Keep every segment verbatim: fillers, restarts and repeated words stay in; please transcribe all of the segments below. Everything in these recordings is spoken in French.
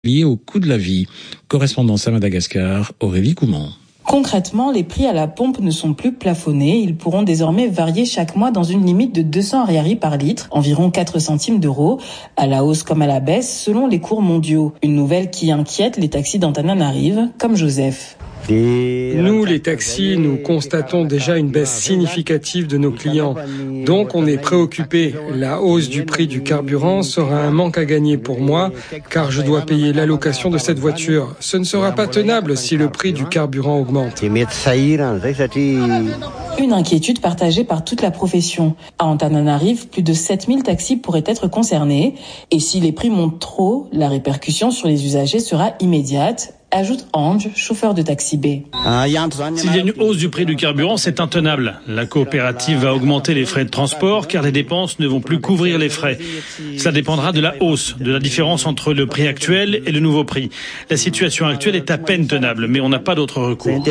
liées au coût de la vie. Correspondance à Madagascar, Aurélie Couman. Concrètement, les prix à la pompe ne sont plus plafonnés. Ils pourront désormais varier chaque mois dans une limite de deux cents ariary par litre, environ quatre centimes d'euros, à la hausse comme à la baisse selon les cours mondiaux. Une nouvelle qui inquiète les taxis d'Antananarive, comme Joseph. Nous, les taxis, nous constatons déjà une baisse significative de nos clients. Donc, on est préoccupés. La hausse du prix du carburant sera un manque à gagner pour moi, car je dois payer l'allocation de cette voiture. Ce ne sera pas tenable si le prix du carburant augmente. Une inquiétude partagée par toute la profession. À Antananarive, plus de sept mille taxis pourraient être concernés. Et si les prix montent trop, la répercussion sur les usagers sera immédiate, ajoute Ange, chauffeur de taxi B. S'il y a une hausse du prix du carburant, c'est intenable. La coopérative va augmenter les frais de transport car les dépenses ne vont plus couvrir les frais. Cela dépendra de la hausse, de la différence entre le prix actuel et le nouveau prix. La situation actuelle est à peine tenable, mais on n'a pas d'autre recours.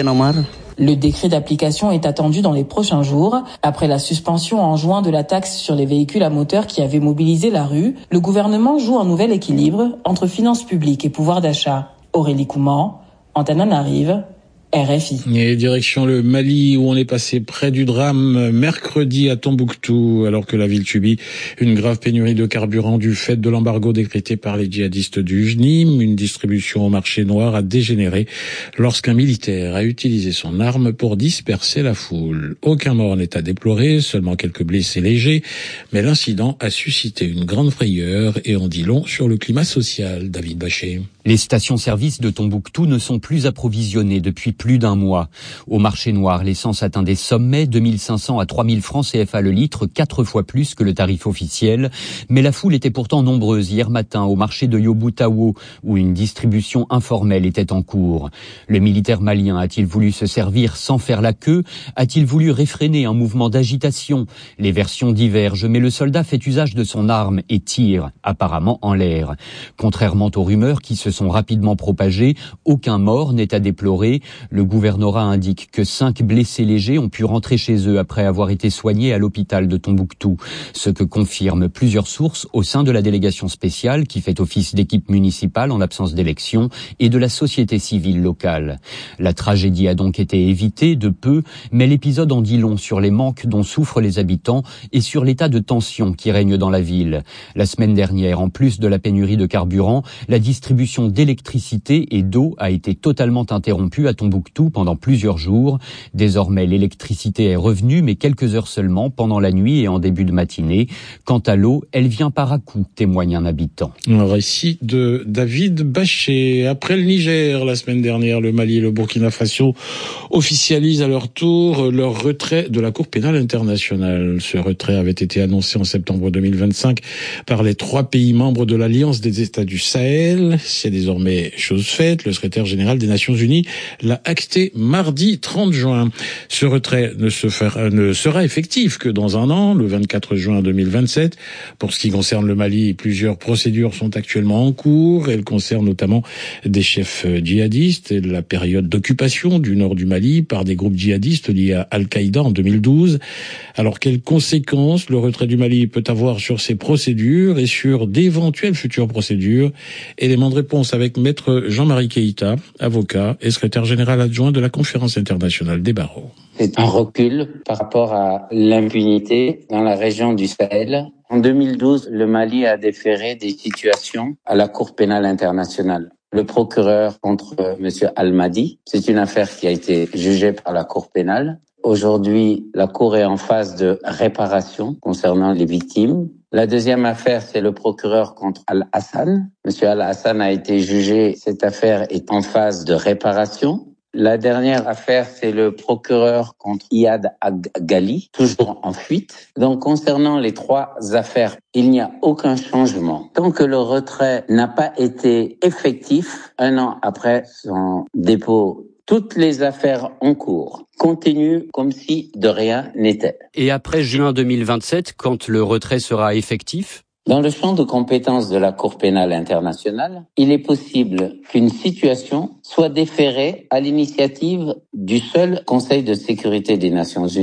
Le décret d'application est attendu dans les prochains jours. Après la suspension en juin de la taxe sur les véhicules à moteur qui avait mobilisé la rue, le gouvernement joue un nouvel équilibre entre finances publiques et pouvoir d'achat. Aurélie Couman, Antananarive, R F I. Et direction le Mali où on est passé près du drame mercredi à Tombouctou alors que la ville subit une grave pénurie de carburant du fait de l'embargo décrété par les djihadistes du J N I M. Une distribution au marché noir a dégénéré lorsqu'un militaire a utilisé son arme pour disperser la foule. Aucun mort n'est à déplorer, seulement quelques blessés légers, mais l'incident a suscité une grande frayeur et en dit long sur le climat social. David Bachet. Les stations-service de Tombouctou ne sont plus approvisionnées depuis plus d'un mois. Au marché noir, l'essence atteint des sommets, deux mille cinq cents à trois mille francs C F A le litre, quatre fois plus que le tarif officiel. Mais la foule était pourtant nombreuse hier matin au marché de Yobutawo, où une distribution informelle était en cours. Le militaire malien a-t-il voulu se servir sans faire la queue? A-t-il voulu réfréner un mouvement d'agitation? Les versions divergent, mais le soldat fait usage de son arme et tire, apparemment en l'air. Contrairement aux rumeurs qui se sont rapidement propagées, aucun mort n'est à déplorer. Le gouvernorat indique que cinq blessés légers ont pu rentrer chez eux après avoir été soignés à l'hôpital de Tombouctou, ce que confirment plusieurs sources au sein de la délégation spéciale qui fait office d'équipe municipale en l'absence d'élection et de la société civile locale. La tragédie a donc été évitée de peu, mais l'épisode en dit long sur les manques dont souffrent les habitants et sur l'état de tension qui règne dans la ville. La semaine dernière, en plus de la pénurie de carburant, la distribution d'électricité et d'eau a été totalement interrompue à Tombouctou pendant plusieurs jours. Désormais, l'électricité est revenue, mais quelques heures seulement pendant la nuit et en début de matinée. Quant à l'eau, elle vient par à-coups, témoigne un habitant. Un récit de David Bachet. Après le Niger, la semaine dernière, le Mali et le Burkina Faso officialisent à leur tour leur retrait de la Cour pénale internationale. Ce retrait avait été annoncé en septembre deux mille vingt-cinq par les trois pays membres de l'Alliance des États du Sahel. C'est désormais chose faite. Le secrétaire général des Nations Unies l'a acté mardi trente juin. Ce retrait ne, se fera, ne sera effectif que dans un an, le vingt-quatre juin deux mille vingt-sept. Pour ce qui concerne le Mali, plusieurs procédures sont actuellement en cours. Elles concernent notamment des chefs djihadistes et la période d'occupation du nord du Mali par des groupes djihadistes liés à Al-Qaïda en deux mille douze. Alors, quelles conséquences le retrait du Mali peut avoir sur ces procédures et sur d'éventuelles futures procédures? Élément de réponse avec maître Jean-Marie Keïta, avocat et secrétaire général adjoint de la Conférence internationale des barreaux. C'est un recul par rapport à l'impunité dans la région du Sahel. En deux mille douze, le Mali a déféré des situations à la Cour pénale internationale. Le procureur contre M. Al-Madi, c'est une affaire qui a été jugée par la Cour pénale. Aujourd'hui, la Cour est en phase de réparation concernant les victimes. La deuxième affaire, c'est le procureur contre Al-Hassan. Monsieur Al-Hassan a été jugé. Cette affaire est en phase de réparation. La dernière affaire, c'est le procureur contre Iyad Ghali, toujours en fuite. Donc, concernant les trois affaires, il n'y a aucun changement. Tant que le retrait n'a pas été effectif, un an après son dépôt, toutes les affaires en cours continuent comme si de rien n'était. Et après juin deux mille vingt-sept, quand le retrait sera effectif ? Dans le champ de compétences de la Cour pénale internationale, il est possible qu'une situation soit déférée à l'initiative du seul Conseil de sécurité des Nations Unies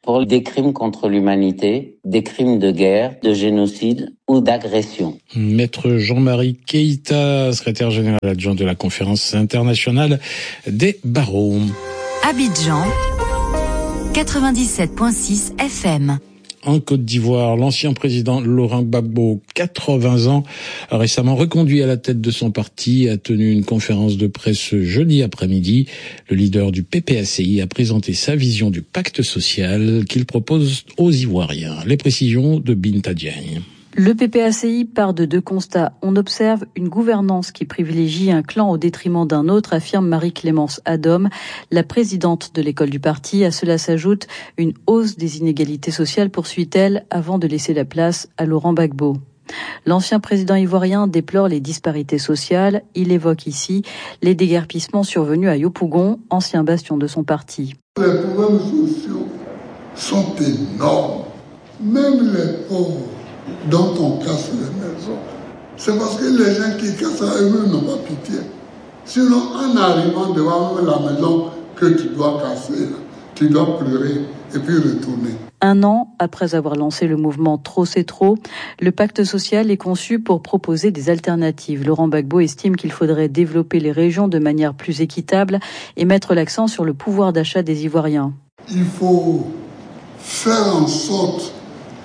pour des crimes contre l'humanité, des crimes de guerre, de génocide ou d'agression. Maître Jean-Marie Keïta, secrétaire général adjoint de la Conférence internationale des barreaux. Abidjan, quatre-vingt-dix-sept virgule six F M. En Côte d'Ivoire, l'ancien président Laurent Gbagbo, quatre-vingts ans, récemment reconduit à la tête de son parti, a tenu une conférence de presse jeudi après-midi. Le leader du P P A C I a présenté sa vision du pacte social qu'il propose aux Ivoiriens. Les précisions de Binta Diagne. Le P P A C I part de deux constats. On observe une gouvernance qui privilégie un clan au détriment d'un autre, affirme Marie-Clémence Adom, la présidente de l'école du parti. À cela s'ajoute une hausse des inégalités sociales, poursuit-elle, avant de laisser la place à Laurent Gbagbo. L'ancien président ivoirien déplore les disparités sociales. Il évoque ici les déguerpissements survenus à Yopougon, ancien bastion de son parti. Les problèmes sociaux sont énormes. Même les pauvres dont on casse les maisons, c'est parce que les gens qui cassent à eux-mêmes n'ont pas pitié. Sinon, en arrivant devant la maison que tu dois casser, tu dois pleurer et puis retourner. Un an après avoir lancé le mouvement Trop c'est trop, le pacte social est conçu pour proposer des alternatives. Laurent Gbagbo estime qu'il faudrait développer les régions de manière plus équitable et mettre l'accent sur le pouvoir d'achat des Ivoiriens. Il faut faire en sorte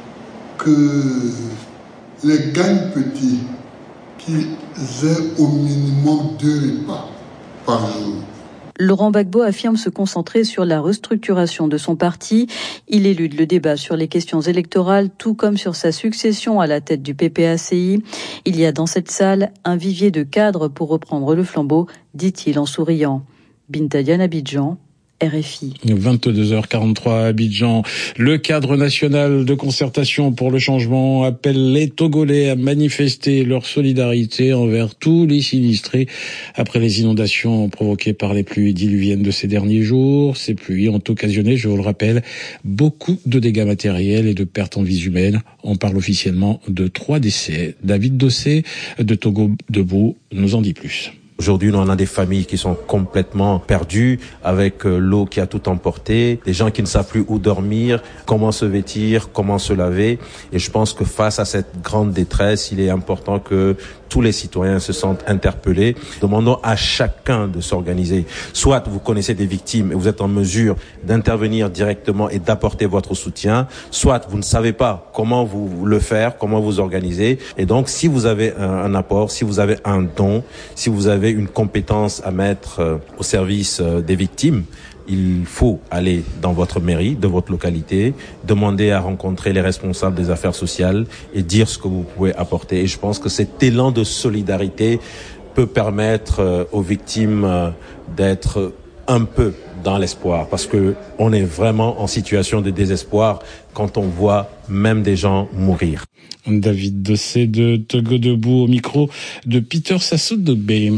que les gagnes petits qu'ils aient au minimum deux repas par jour. Laurent Gbagbo affirme se concentrer sur la restructuration de son parti. Il élude le débat sur les questions électorales, tout comme sur sa succession à la tête du P P A C I. Il y a dans cette salle un vivier de cadres pour reprendre le flambeau, dit-il en souriant. Binta Diagne, Abidjan, R F I. vingt-deux heures quarante-trois à Abidjan. Le cadre national de concertation pour le changement appelle les Togolais à manifester leur solidarité envers tous les sinistrés après les inondations provoquées par les pluies diluviennes de ces derniers jours. Ces pluies ont occasionné, je vous le rappelle, beaucoup de dégâts matériels et de pertes en vies humaines. On parle officiellement de trois décès. David Dossé de Togo Debout nous en dit plus. Aujourd'hui, on a des familles qui sont complètement perdues, avec l'eau qui a tout emporté, des gens qui ne savent plus où dormir, comment se vêtir, comment se laver. Et je pense que face à cette grande détresse, il est important que tous les citoyens se sentent interpellés. Demandons à chacun de s'organiser. Soit vous connaissez des victimes et vous êtes en mesure d'intervenir directement et d'apporter votre soutien, soit vous ne savez pas comment vous le faire, comment vous organiser. Et donc, si vous avez un, un apport, si vous avez un don, si vous avez une compétence à mettre euh, au service euh, des victimes, il faut aller dans votre mairie, de votre localité, demander à rencontrer les responsables des affaires sociales et dire ce que vous pouvez apporter. Et je pense que cet élan de solidarité peut permettre euh, aux victimes euh, d'être un peu dans l'espoir, parce que on est vraiment en situation de désespoir quand on voit même des gens mourir. David Dossé de Togo Debout au micro de Peter Sassou-Dobé.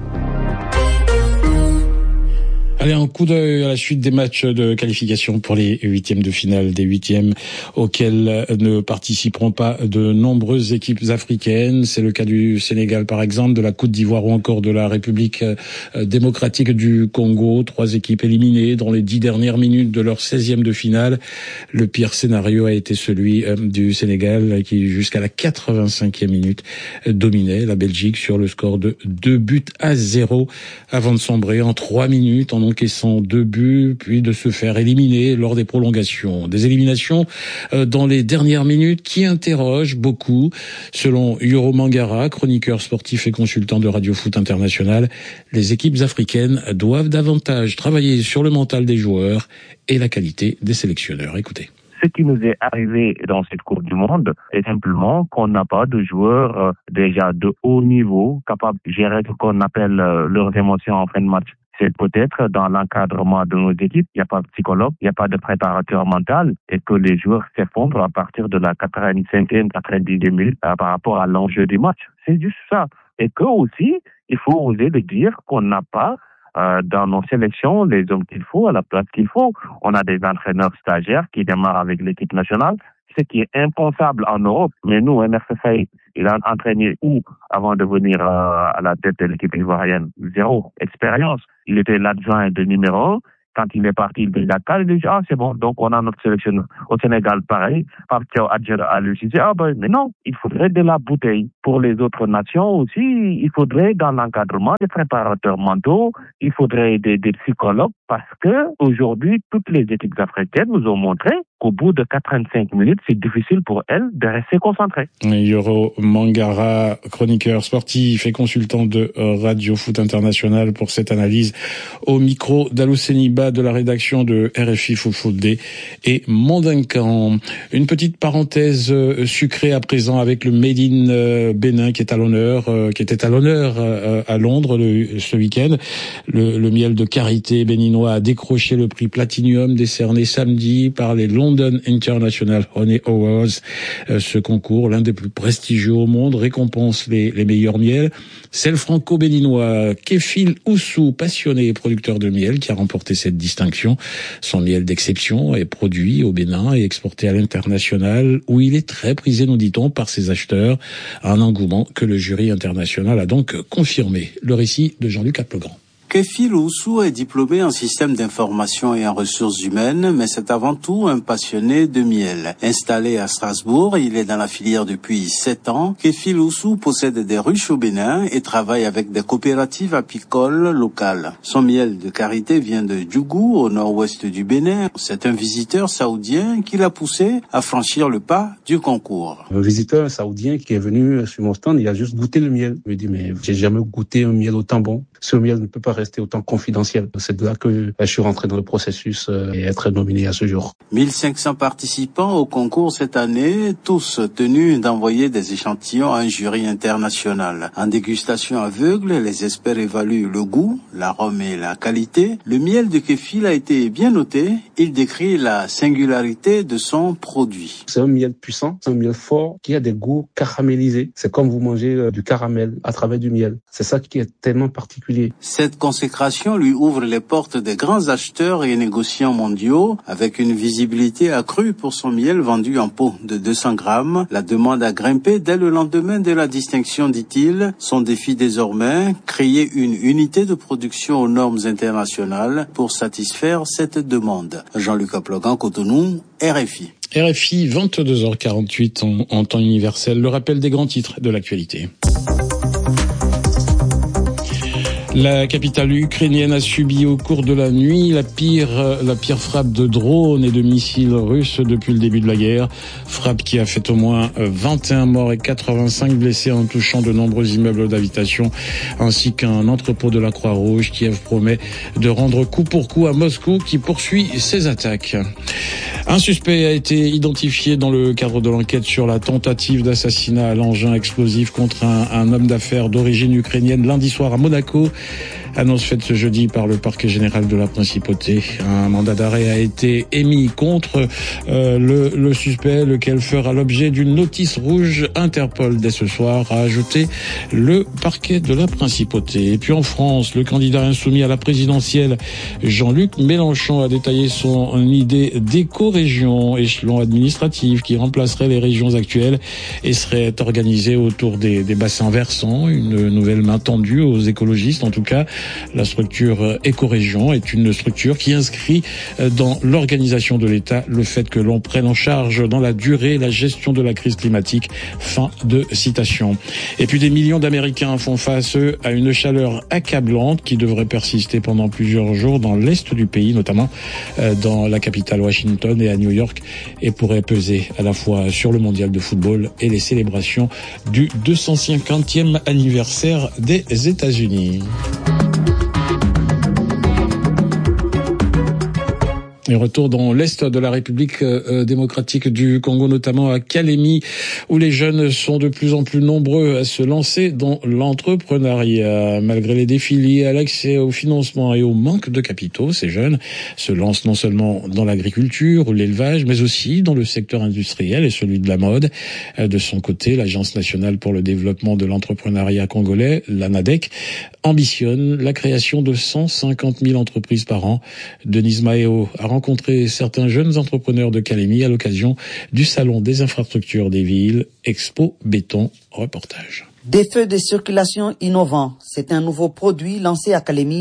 Allez, un coup d'œil à la suite des matchs de qualification pour les huitièmes de finale, des huitièmes auxquels ne participeront pas de nombreuses équipes africaines. C'est le cas du Sénégal, par exemple, de la Côte d'Ivoire ou encore de la République démocratique du Congo. Trois équipes éliminées dans les dix dernières minutes de leur seizième de finale. Le pire scénario a été celui du Sénégal qui, jusqu'à la quatre-vingt-cinquième minute, dominait la Belgique sur le score de deux buts à zéro avant de sombrer en trois minutes en encaissant deux buts, puis de se faire éliminer lors des prolongations. Des éliminations dans les dernières minutes qui interrogent beaucoup. Selon Yoro Mangara, chroniqueur sportif et consultant de Radio Foot International, les équipes africaines doivent davantage travailler sur le mental des joueurs et la qualité des sélectionneurs. Écoutez. Ce qui nous est arrivé dans cette Coupe du Monde est simplement qu'on n'a pas de joueurs euh, déjà de haut niveau capables de gérer ce qu'on appelle euh, leurs émotions en fin de match. C'est peut-être dans l'encadrement de nos équipes, il n'y a pas de psychologue, il n'y a pas de préparateur mental et que les joueurs s'effondrent à partir de la quatre-vingt-cinquième, quatre-vingt-dixième minute euh, par rapport à l'enjeu du match. C'est juste ça. Et que aussi, il faut oser le dire qu'on n'a pas Euh, dans nos sélections, les hommes qu'il faut, à la place qu'il faut. On a des entraîneurs stagiaires qui démarrent avec l'équipe nationale, ce qui est impensable en Europe. Mais nous, M R C Faye, il a entraîné où avant de venir euh, à la tête de l'équipe ivoirienne? Zéro expérience. Il était l'adjoint de numéro un. Quand il est parti, il a calé, il dit, ah, c'est bon, donc on a notre sélectionneur. Au Sénégal, pareil, Pape Thiaw a lui dit, ah, ben, mais non, il faudrait de la bouteille. Pour les autres nations aussi, il faudrait dans l'encadrement des préparateurs mentaux, il faudrait des, des psychologues, parce que aujourd'hui, toutes les équipes africaines nous ont montré qu'au bout de quatre-vingt-cinq minutes, c'est difficile pour elles de rester concentrées. Yoro Mangara, chroniqueur sportif et consultant de Radio Foot International pour cette analyse au micro d'Alou Seniba de la rédaction de R F I Football Day et Mandincan. Une petite parenthèse sucrée à présent avec le Made in Bénin qui est à l'honneur, qui était à l'honneur à Londres le, ce week-end. Le, le miel de karité béninois a décroché le prix Platinum décerné samedi par les London International Honey Awards. Ce concours, l'un des plus prestigieux au monde, récompense les, les meilleurs miels. C'est le franco-béninois Kefil Oussou, passionné et producteur de miel, qui a remporté cette distinction. Son miel d'exception est produit au Bénin et exporté à l'international, où il est très prisé, nous dit-on, par ses acheteurs. Un engouement que le jury international a donc confirmé. Le récit de Jean-Luc Aplegrand. Kefil Oussou est diplômé en système d'information et en ressources humaines, mais c'est avant tout un passionné de miel. Installé à Strasbourg, il est dans la filière depuis sept ans. Kefil Oussou possède des ruches au Bénin et travaille avec des coopératives apicoles locales. Son miel de karité vient de Djougou, au nord-ouest du Bénin. C'est un visiteur saoudien qui l'a poussé à franchir le pas du concours. Un visiteur saoudien qui est venu sur mon stand, il a juste goûté le miel. Il me dit, mais j'ai jamais goûté un miel autant bon. Ce miel ne peut pas rester autant confidentiel. C'est de là que je suis rentré dans le processus et être nominé à ce jour. mille cinq cents participants au concours cette année, tous tenus d'envoyer des échantillons à un jury international. En dégustation aveugle, les experts évaluent le goût, l'arôme et la qualité. Le miel de Kefil a été bien noté. Il décrit la singularité de son produit. C'est un miel puissant, c'est un miel fort qui a des goûts caramélisés. C'est comme vous mangez du caramel à travers du miel. C'est ça qui est tellement particulier. Cette consécration lui ouvre les portes des grands acheteurs et négociants mondiaux, avec une visibilité accrue pour son miel vendu en pot de deux cents grammes. La demande a grimpé dès le lendemain de la distinction, dit-il. Son défi désormais, créer une unité de production aux normes internationales pour satisfaire cette demande. Jean-Luc Aplegrand, Cotonou, R F I. R F I, vingt-deux heures quarante-huit en, en temps universel. Le rappel des grands titres de l'actualité. La capitale ukrainienne a subi au cours de la nuit la pire, la pire frappe de drones et de missiles russes depuis le début de la guerre. Frappe qui a fait au moins vingt et un morts et quatre-vingt-cinq blessés en touchant de nombreux immeubles d'habitation ainsi qu'un entrepôt de la Croix-Rouge. Kiev promet de rendre coup pour coup à Moscou qui poursuit ses attaques. Un suspect a été identifié dans le cadre de l'enquête sur la tentative d'assassinat à l'engin explosif contre un, un homme d'affaires d'origine ukrainienne lundi soir à Monaco. Annonce faite ce jeudi par le parquet général de la Principauté. Un mandat d'arrêt a été émis contre euh, le, le suspect, lequel fera l'objet d'une notice rouge. Interpol, dès ce soir, a ajouté le parquet de la Principauté. Et puis en France, le candidat insoumis à la présidentielle, Jean-Luc Mélenchon, a détaillé son idée d'éco-région, échelon administratif qui remplacerait les régions actuelles et serait organisé autour des, des bassins versants. Une nouvelle main tendue aux écologistes, en tout cas. La structure éco-région est une structure qui inscrit dans l'organisation de l'État le fait que l'on prenne en charge dans la durée la gestion de la crise climatique. Fin de citation. Et puis des millions d'Américains font face, eux, à une chaleur accablante qui devrait persister pendant plusieurs jours dans l'est du pays, notamment dans la capitale Washington et à New York, et pourrait peser à la fois sur le mondial de football et les célébrations du deux cent cinquantième anniversaire des États-Unis. Et retour dans l'est de la République euh, démocratique du Congo, notamment à Kalemi, où les jeunes sont de plus en plus nombreux à se lancer dans l'entrepreneuriat. Malgré les défis liés à l'accès au financement et au manque de capitaux, ces jeunes se lancent non seulement dans l'agriculture ou l'élevage, mais aussi dans le secteur industriel et celui de la mode. De son côté, l'Agence nationale pour le développement de l'entrepreneuriat congolais, l'ANADEC, ambitionne la création de cent cinquante mille entreprises par an. Denise Maheo a rencontré certains jeunes entrepreneurs de Kalemi à l'occasion du Salon des infrastructures des villes, Expo Béton. Reportage. Des feux de circulation innovants, c'est un nouveau produit lancé à Kalemi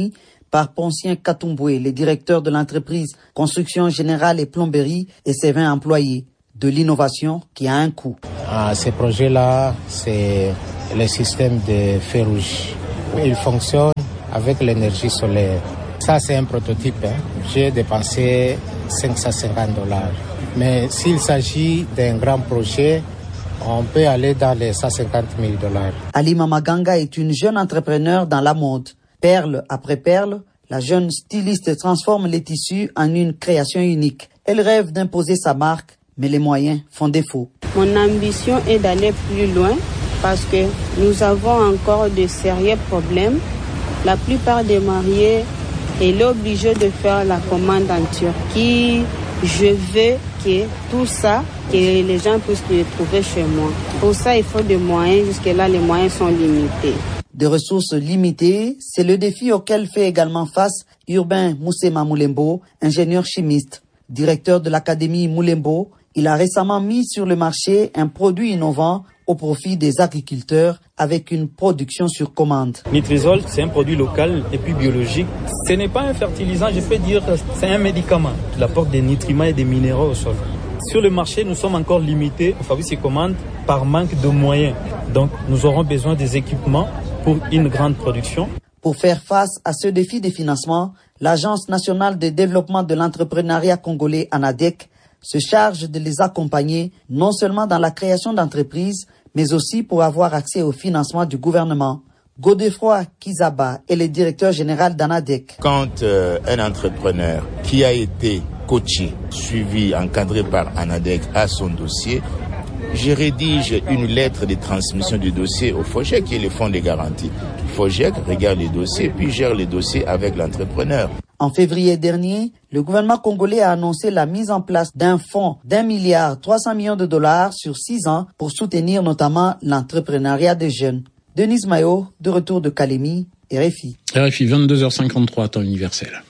par Poncien Katumboué, le directeur de l'entreprise Construction Générale et Plomberie, et ses vingt employés. De l'innovation qui a un coût. Ah, ce projet-là, c'est le système de feu rouge. Il fonctionne avec l'énergie solaire. Ça, c'est un prototype. Hein. J'ai dépensé cinq cent cinquante dollars. Mais s'il s'agit d'un grand projet, on peut aller dans les cent cinquante mille dollars. Halima Maganga est une jeune entrepreneur dans la mode. Perle après perle, la jeune styliste transforme les tissus en une création unique. Elle rêve d'imposer sa marque, mais les moyens font défaut. Mon ambition est d'aller plus loin parce que nous avons encore de sérieux problèmes. La plupart des mariés est obligé de faire la commande en Turquie. Je veux que tout ça, que les gens puissent le trouver chez moi. Pour ça, il faut des moyens. Jusque-là, les moyens sont limités. Des ressources limitées, c'est le défi auquel fait également face Urbain Moussema Moulembo, ingénieur chimiste. Directeur de l'Académie Moulembo, il a récemment mis sur le marché un produit innovant au profit des agriculteurs avec une production sur commande. Nitrisol, c'est un produit local et puis biologique. Ce n'est pas un fertilisant, je peux dire, c'est un médicament. Il apporte des nutriments et des minéraux au sol. Sur le marché, nous sommes encore limités, on fabrique ces commandes par manque de moyens. Donc, nous aurons besoin des équipements pour une grande production. Pour faire face à ce défi des financements, l'Agence nationale de développement de l'entrepreneuriat congolais, ANADEC, se charge de les accompagner non seulement dans la création d'entreprises, mais aussi pour avoir accès au financement du gouvernement. Godefroy Kizaba est le directeur général d'ANADEC. Quand euh, un entrepreneur qui a été coaché, suivi, encadré par ANADEC a son dossier, je rédige une lettre de transmission du dossier au FOGEC, qui est le fonds de garantie. FOGEC regarde les dossiers puis gère les dossiers avec l'entrepreneur. En février dernier, le gouvernement congolais a annoncé la mise en place d'un fonds d'un milliard trois cents millions de dollars sur six ans pour soutenir notamment l'entrepreneuriat des jeunes. Denise Mayo, de retour de Kalemi, R F I. R F I, vingt-deux heures cinquante-trois, temps universel.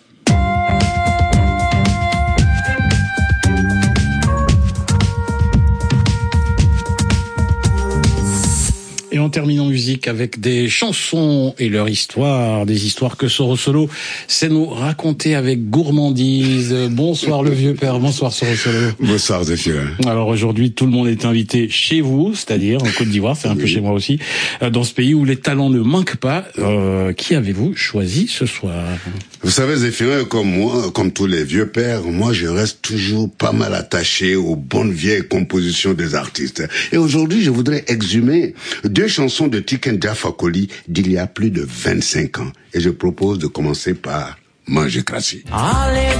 Et on termine en musique avec des chansons et leur histoire, des histoires que Soro Solo sait nous raconter avec gourmandise. Bonsoir le vieux père, bonsoir Soro Solo. Bonsoir Zéphirin. Alors aujourd'hui, tout le monde est invité chez vous, c'est-à-dire en Côte d'Ivoire, c'est un oui. peu chez moi aussi, dans ce pays où les talents ne manquent pas. Euh, qui avez-vous choisi ce soir? Vous savez Zéphirin, comme moi, comme tous les vieux pères, moi je reste toujours pas mal attaché aux bonnes vieilles compositions des artistes. Et aujourd'hui, je voudrais exhumer deux chansons de Tiken Jah Fakoly d'il y a plus de vingt-cinq ans. Et je propose de commencer par Manger Krassi. Allez